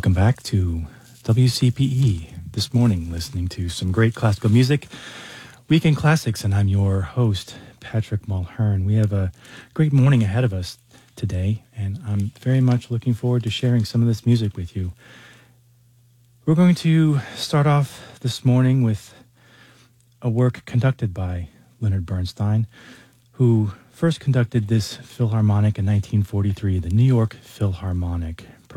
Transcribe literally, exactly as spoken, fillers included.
Welcome back to W C P E. This morning, listening to some great classical music, Weekend Classics, and I'm your host, Patrick Mulhern. We have a great morning ahead of us today, and I'm very much looking forward to sharing some of this music with you. We're going to start off this morning with a work conducted by Leonard Bernstein, who first conducted this Philharmonic in nineteen forty-three, the New York Philharmonic.